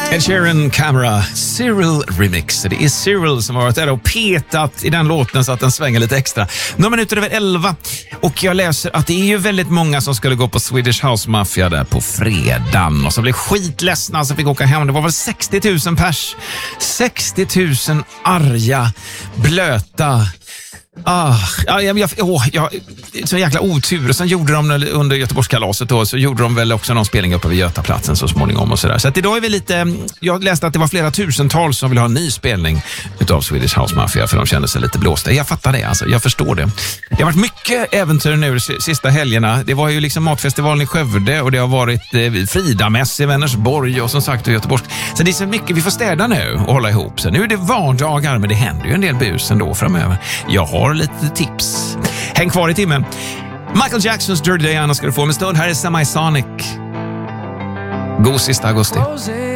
Ed Sheeran, Camera, Cyril Remix. Det är Cyril som har varit där och petat i den låten så att den svänger lite extra. Några minuter över 11 och jag läser att det är ju väldigt många som skulle gå på Swedish House Mafia där på fredagen och som blev skitledsna så fick åka hem. Det var väl 60 000 pers. 60 000 arga, blöta. Så jäkla otur. Och sen gjorde de under Göteborgskalaset då, så gjorde de väl också någon spelning uppe vid Götaplatsen så småningom och sådär. Så att idag är vi lite, jag läste att det var flera tusentals som vill ha en ny spelning utav Swedish House Mafia för de kände sig lite blåsta. Jag fattar det alltså, jag förstår det. Det har varit mycket äventyr nu sista helgerna. Det var ju liksom matfestivalen i Skövde och det har varit Fridamäss i Vänersborg och som sagt i Göteborg. Så det är så mycket vi får städa nu och hålla ihop. Så nu är det vardagar men det händer ju en del bus ändå framöver. Jag har lite tips. Häng kvar i timmen. Michael Jacksons Dirty Diana ska du få med stund. Här är Semisonic. God sista augusti.